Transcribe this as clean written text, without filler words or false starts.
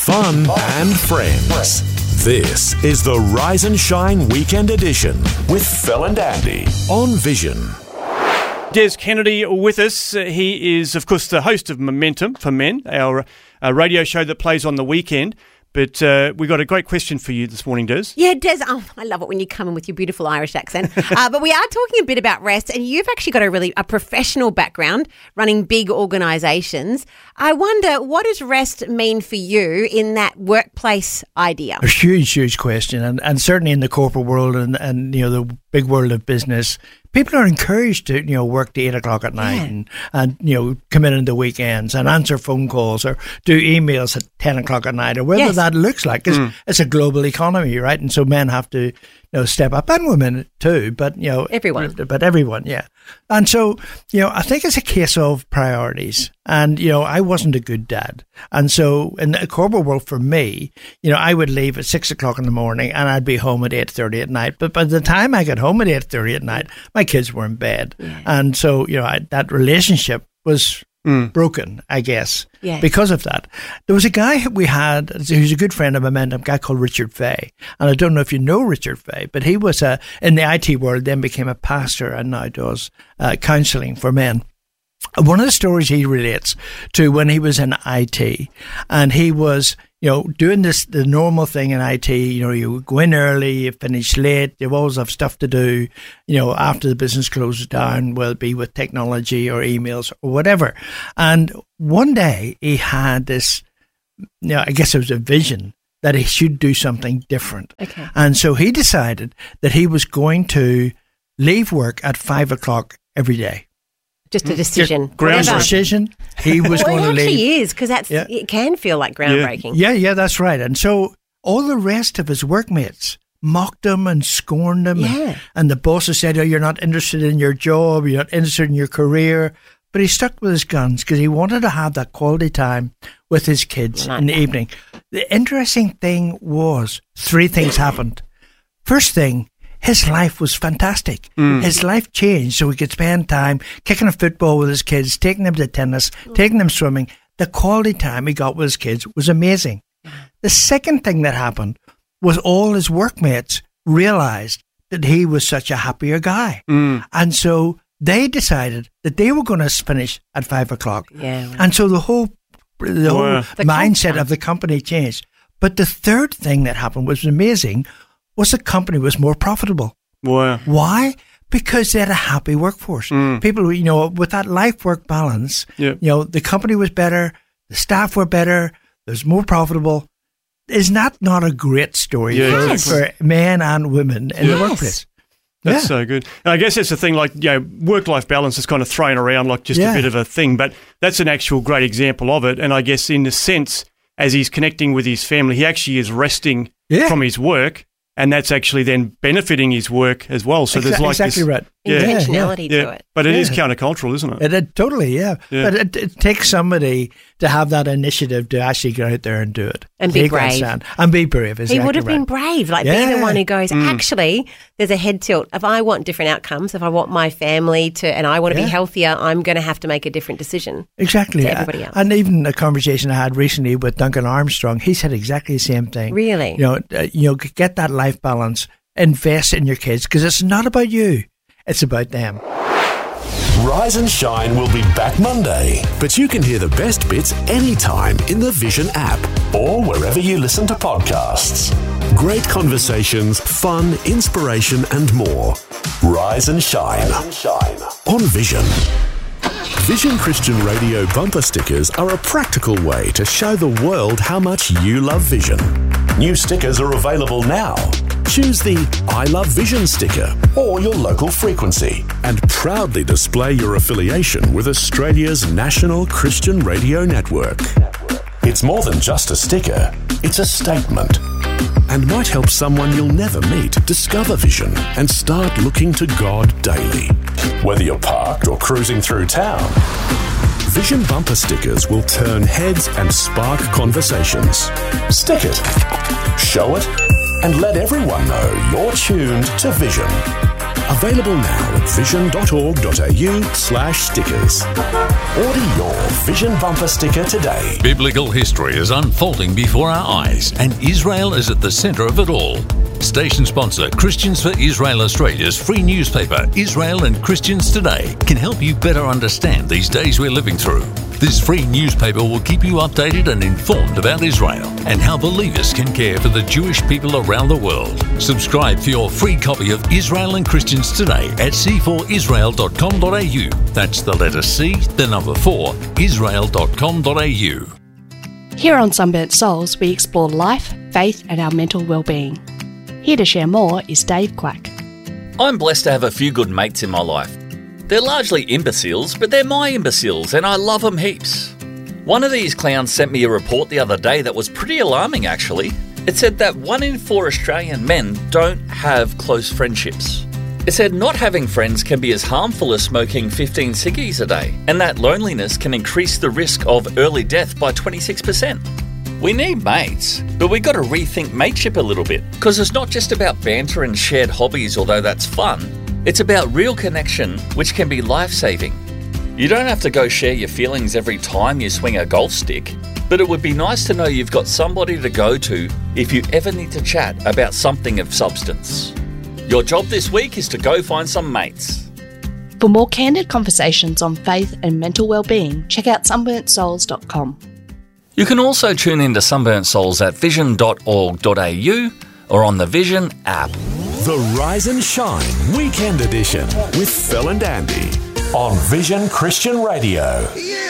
fun and friends. This is the Rise and Shine Weekend Edition with Phil and Andy on Vision. Des Kennedy with us. He is, of course, the host of Momentum for Men, our radio show that plays on the weekend. But we got a great question for you this morning, Des. Yeah, Des, I love it when you come in with your beautiful Irish accent. But we are talking a bit about rest, and you've actually got a professional background running big organisations. I wonder, what does rest mean for you in that workplace idea? A huge question, and certainly in the corporate world and the big world of business, people are encouraged to work to 8 o'clock at night and come in on the weekends and answer phone calls or do emails at 10 o'clock at night or whatever that looks like. It's a global economy, right? And so men have to step up, and women too, but everyone, yeah. And so I think it's a case of priorities. And I wasn't a good dad, and so in the corporate world for me, I would leave at 6 o'clock in the morning and I'd be home at 8:30 at night. But by the time I got home at 8:30 at night, my kids were in bed, and so that relationship was broken, I guess, because of that. There was a guy we had who's a good friend of mine, a guy called Richard Fay. And I don't know if you know Richard Fay, but he was in the IT world, then became a pastor and now does counselling for men. One of the stories he relates to when he was in IT, and he was doing the normal thing in IT, you go in early, you finish late, you always have stuff to do, after the business closes down, will be with technology or emails or whatever. And one day he had this, I guess it was a vision that he should do something different. Okay. And so he decided that he was going to leave work at 5 o'clock every day. Just a decision. Decision. He was going to leave. It actually is, because it can feel like groundbreaking. Yeah, that's right. And so all the rest of his workmates mocked him and scorned him. Yeah. And the bosses said, you're not interested in your job, you're not interested in your career. But he stuck with his guns because he wanted to have that quality time with his kids in the evening. The interesting thing was 3 things happened. First thing, his life was fantastic. His life changed so he could spend time kicking a football with his kids, taking them to tennis, taking them swimming. The quality time he got with his kids was amazing. The second thing that happened was all his workmates realized that he was such a happier guy. And so they decided that they were going to finish at 5 o'clock. Yeah. And so the whole mindset of the company changed. But the third thing that happened was amazing, was the company was more profitable. Wow. Why? Because they had a happy workforce. People, with that life-work balance, the company was better, the staff were better, it was more profitable. Is that not a great story for men and women in the workplace? That's so good. And I guess that's the thing, work-life balance is kind of thrown around like just a bit of a thing, but that's an actual great example of it. And I guess in a sense, as he's connecting with his family, he actually is resting from his work. And that's actually then benefiting his work as well. So there's exactly this right. Intentionality to it. But it is countercultural, isn't it? It totally, But it takes somebody to have that initiative to actually go out there and do it. And be brave. And be brave, exactly. He would have been brave, being the one who goes, actually, there's a head tilt. If I want different outcomes, if I want my family to, and I want to be healthier, I'm going to have to make a different decision. Exactly. To everybody else. And even a conversation I had recently with Duncan Armstrong, he said exactly the same thing. Really? Get that life balance, invest in your kids, because it's not about you, it's about them. Rise and Shine will be back Monday, but you can hear the best bits anytime in the Vision app or wherever you listen to podcasts. Great conversations, fun, inspiration and more. Rise and Shine on Vision. Vision Christian Radio bumper stickers are a practical way to show the world how much you love Vision. New stickers are available now. Choose the I Love Vision sticker or your local frequency and proudly display your affiliation with Australia's national Christian radio network. It's more than just a sticker, it's a statement and might help someone you'll never meet discover Vision and start looking to God daily. Whether you're parked or cruising through town, Vision bumper stickers will turn heads and spark conversations. Stick it, show it, and let everyone know you're tuned to Vision. Available now at vision.org.au/stickers. Order your Vision bumper sticker today. Biblical history is unfolding before our eyes, and Israel is at the centre of it all. Station sponsor Christians for Israel Australia's free newspaper, Israel and Christians Today, can help you better understand these days we're living through. This free newspaper will keep you updated and informed about Israel and how believers can care for the Jewish people around the world. Subscribe for your free copy of Israel and Christians Today at c4israel.com.au. That's the letter C, the number 4, israel.com.au. Here on Sunburnt Souls, we explore life, faith and our mental well-being. Here to share more is Dave Quack. I'm blessed to have a few good mates in my life. They're largely imbeciles, but they're my imbeciles and I love them heaps. One of these clowns sent me a report the other day that was pretty alarming actually. It said that 1 in 4 Australian men don't have close friendships. It said not having friends can be as harmful as smoking 15 ciggies a day, and that loneliness can increase the risk of early death by 26%. We need mates, but we've got to rethink mateship a little bit, because it's not just about banter and shared hobbies, although that's fun. It's about real connection, which can be life-saving. You don't have to go share your feelings every time you swing a golf stick, but it would be nice to know you've got somebody to go to if you ever need to chat about something of substance. Your job this week is to go find some mates. For more candid conversations on faith and mental well-being, check out sunburntsouls.com. You can also tune into Sunburnt Souls at vision.org.au or on the Vision app. The Rise and Shine Weekend Edition with Phil and Andy on Vision Christian Radio. Yeah.